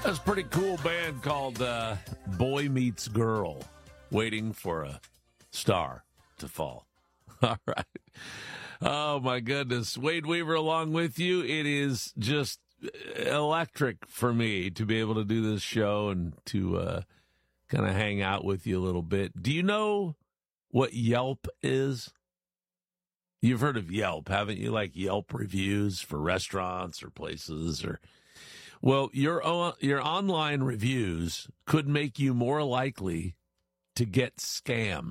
That's a pretty cool band called Boy Meets Girl, waiting for a star to fall. All right. Oh, my goodness. Wade Weaver along with you. It is just electric for me to be able to do this show and to kind of hang out with you a little bit. Do you know what Yelp is? You've heard of Yelp, haven't you? Like Yelp reviews for restaurants or places or... Well, your online reviews could make you more likely to get scammed.